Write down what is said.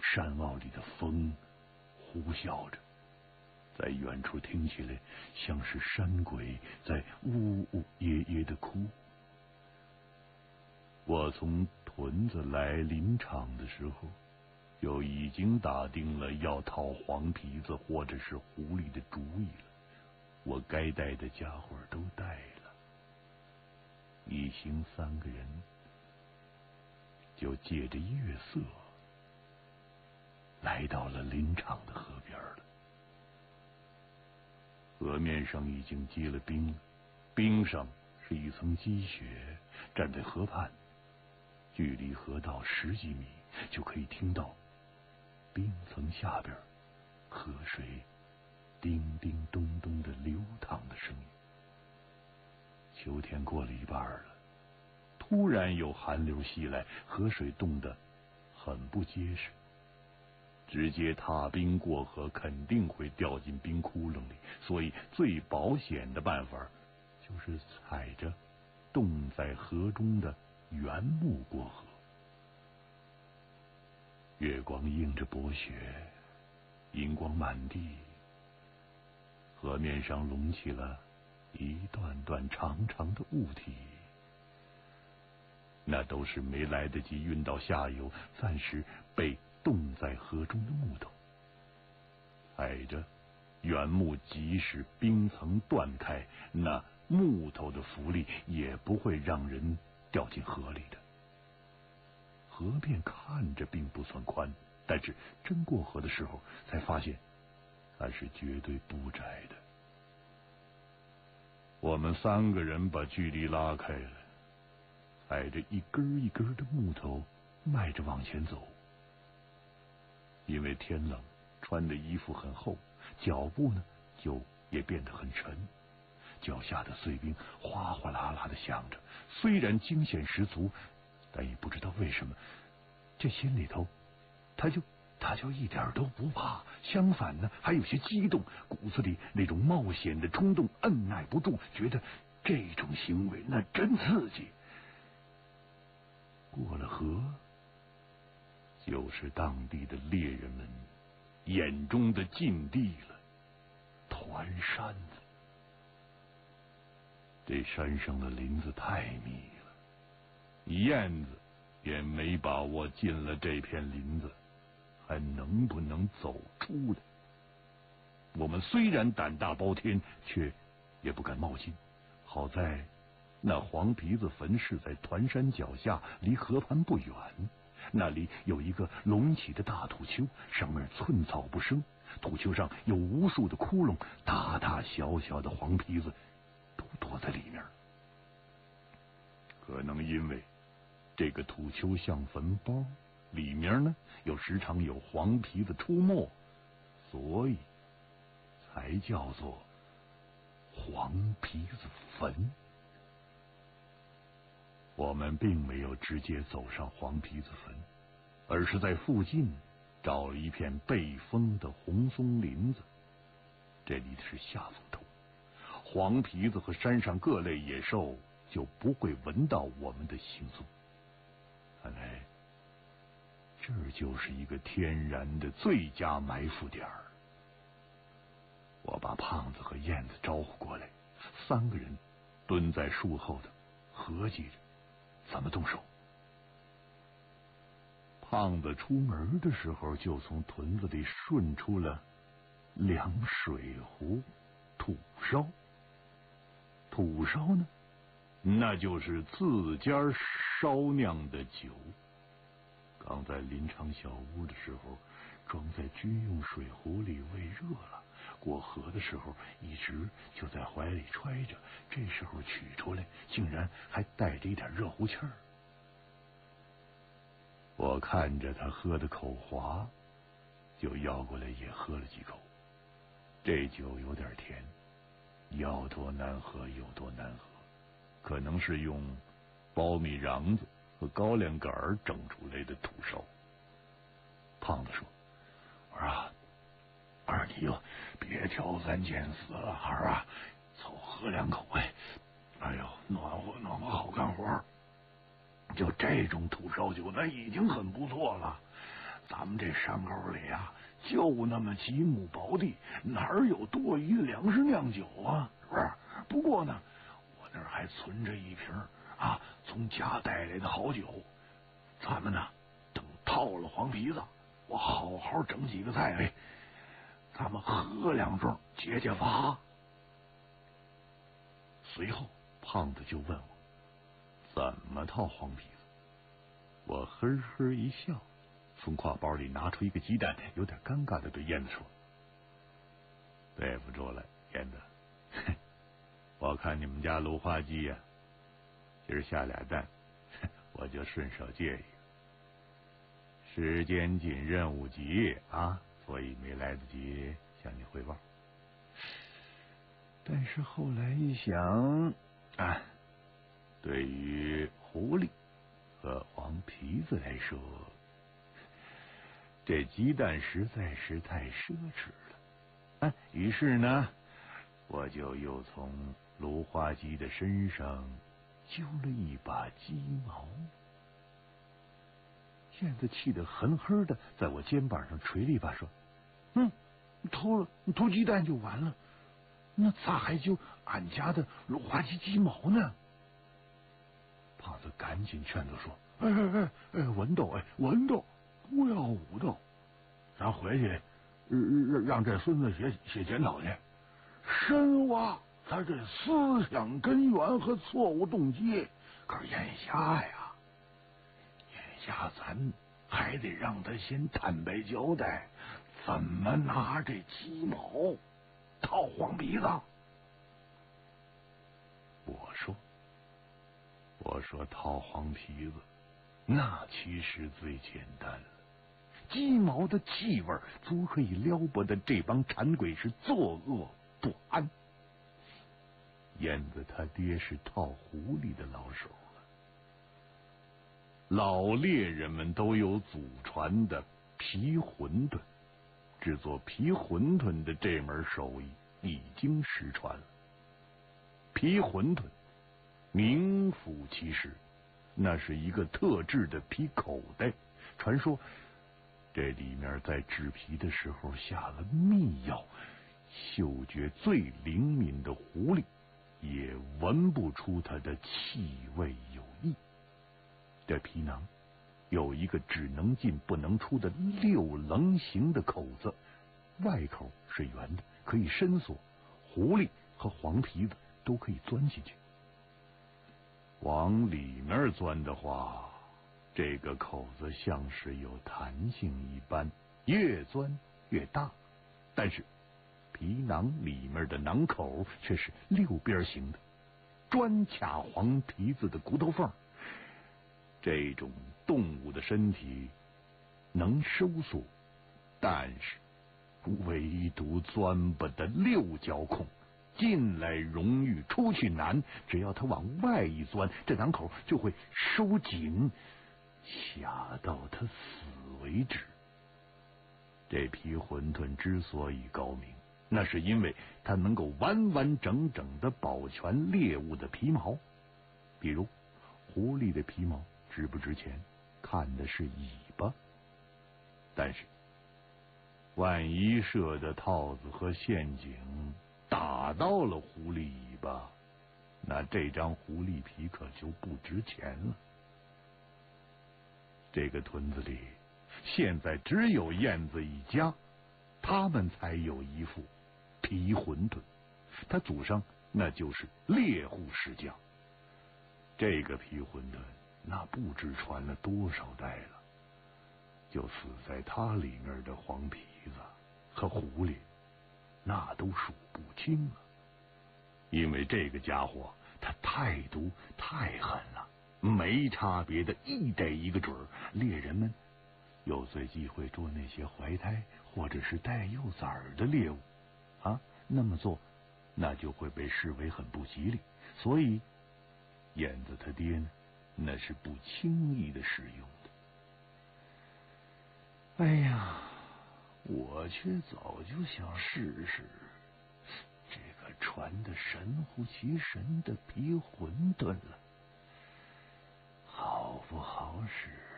山坳里的风呼啸着，在远处听起来像是山鬼在呜呜咽咽的哭。我从屯子来林场的时候，就已经打定了要讨黄皮子或者是狐狸的主意了。我该带的家伙都带了，一行3个人就借着月色来到了林场的河边了。河面上已经结了冰，冰上是一层积雪，站在河畔，距离河道10几米，就可以听到冰层下边河水叮叮咚咚的流淌的声音。秋天过了一半了，突然有寒流袭来，河水冻得很不结实，直接踏冰过河肯定会掉进冰窟窿里，所以最保险的办法就是踩着冻在河中的原木过河。月光映着薄雪，银光满地，河面上隆起了一段段长长的物体，那都是没来得及运到下游，暂时被冻在河中的木头。踩着原木，即使冰层断开，那木头的浮力也不会让人掉进河里的。河面看着并不算宽，但是真过河的时候才发现它是绝对不窄的。我们3个人把距离拉开了，踩着一根一根的木头迈着往前走。因为天冷，穿的衣服很厚，脚步呢就也变得很沉，脚下的碎冰哗哗啦啦的响着，虽然惊险十足，但也不知道为什么，这心里头他就一点都不怕，相反呢还有些激动，骨子里那种冒险的冲动按耐不住，觉得这种行为那真刺激。过了河，就是当地的猎人们眼中的禁地了——团山子。这山上的林子太密了，燕子也没把握进了这片林子还能不能走出来。我们虽然胆大包天，却也不敢冒进。好在那黄皮子坟是在团山脚下，离河畔不远，那里有一个隆起的大土丘，上面寸草不生，土丘上有无数的窟窿，大大小小的黄皮子都躲在里面。可能因为这个土丘像坟包，里面呢又时常有黄皮子出没，所以才叫做黄皮子坟。我们并没有直接走上黄皮子坟，而是在附近找了一片背风的红松林子。这里是下风头，黄皮子和山上各类野兽就不会闻到我们的行踪。看来这就是一个天然的最佳埋伏点。我把胖子和燕子招呼过来，3个人蹲在树后的合计着怎么动手。胖子出门的时候就从屯子里顺出了2水壶土烧。土烧呢，那就是自家烧酿的酒。刚在林场小屋的时候，装在军用水壶里喂热了，过河的时候一直就在怀里揣着，这时候取出来，竟然还带着一点热乎气儿。我看着他喝的口滑，就要过来也喝了几口。这酒有点甜，要多难喝有多难喝，可能是用苞米瓤子和高粱杆整出来的土烧。胖子说：“我说你就别挑三拣四了，孩儿啊，凑喝2口呗。哎呦，暖和好干活。就这种土烧酒那已经很不错了，咱们这山沟里啊，就那么几亩薄地，哪有多余的粮食酿酒啊？是不是？不过呢，我那儿还存着一瓶啊，从家带来的好酒。咱们呢，等套了黄皮子，我好好整几个菜，哎，咱们喝2盅解解乏。 随后，胖子就问我怎么套黄皮子。我呵呵一笑，从挎包里拿出一个鸡蛋，有点尴尬的对燕子说：“对付住了，燕子，我看你们家芦花鸡呀，今儿下俩蛋，我就顺手借一个。时间紧，任务急啊，所以没来得及向你汇报。但是后来一想啊，对于狐狸和黄皮子来说，这鸡蛋实在是太奢侈了。于是呢，我就又从芦花鸡的身上揪了一把鸡毛。燕子气得狠狠的在我肩膀上捶了一把，说：“你偷鸡蛋就完了，那咋还揪俺家的芦花鸡鸡毛呢？”胖子赶紧劝阻说：“文斗，文斗，不要武斗，咱回去让这孙子写检讨去，深挖他这思想根源和错误动机。可是眼下咱还得让他先坦白交代，怎么拿这鸡毛套黄皮子。”我说套黄皮子那其实最简单了，鸡毛的气味足可以撩拨的这帮馋鬼是作恶不安。燕子他爹是套狐狸的老手了，老猎人们都有祖传的皮馄饨，制作皮馄饨的这门手艺已经失传了。皮馄饨名副其实，那是一个特制的皮口袋，传说这里面在制皮的时候下了秘药，嗅觉最灵敏的狐狸也闻不出它的气味有异。这皮囊有一个只能进不能出的6棱形的口子，外口是圆的，可以伸缩，狐狸和黄皮子都可以钻进去。往里面钻的话，这个口子像是有弹性一般，越钻越大，但是皮囊里面的囊口却是6边形的，专卡黄皮子的骨头缝。这种动物的身体能收缩，但是唯独钻不得6角孔，进来容易出去难，只要它往外一钻，这囊口就会收紧，卡到它死为止。这皮馄饨之所以高明，那是因为它能够完完整整的保全猎物的皮毛。比如狐狸的皮毛值不值钱，看的是尾巴，但是万一设的套子和陷阱打到了狐狸尾巴，那这张狐狸皮可就不值钱了。这个屯子里现在只有燕子一家，他们才有一副皮馄饨，他祖上那就是猎户世家。这个皮馄饨那不知传了多少代了，就死在它里面的黄皮子和狐狸那都数不清了。因为这个家伙他太毒太狠了，没差别的一逮一个准儿。猎人们又最忌讳捉那些怀胎或者是带幼崽的猎物啊，那么做那就会被视为很不吉利，所以燕子他爹呢，那是不轻易的使用的。哎呀，我却早就想试试这个传的神乎其神的皮馄饨了，好不好使